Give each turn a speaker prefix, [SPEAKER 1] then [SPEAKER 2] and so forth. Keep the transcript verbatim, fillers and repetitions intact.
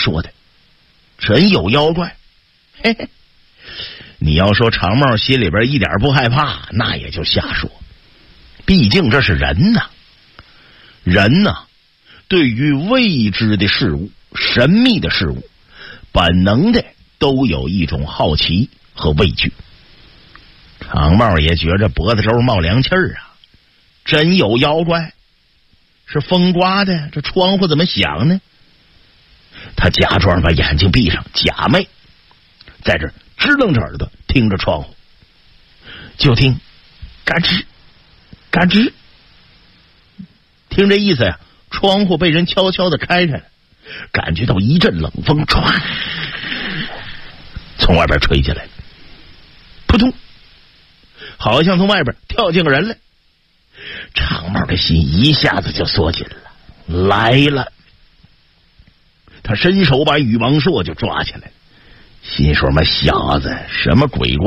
[SPEAKER 1] 说的，真有妖怪。嘿嘿，你要说长帽心里边一点不害怕，那也就瞎说。毕竟这是人呐，人呐，对于未知的事物、神秘的事物，本能的都有一种好奇和畏惧。长帽也觉着脖子周冒凉气儿啊，真有妖怪？是风刮的？这窗户怎么响呢？他假装把眼睛闭上，假寐，在这支棱着耳朵听着窗户，就听嘎吱嘎吱，听这意思呀，窗户被人悄悄的开开了，感觉到一阵冷风唰从外边吹进来，扑通，好像从外边跳进个人来。长帽的心一下子就缩紧了，来了。他伸手把宇王朔就抓起来，心说：“妈小子，什么鬼怪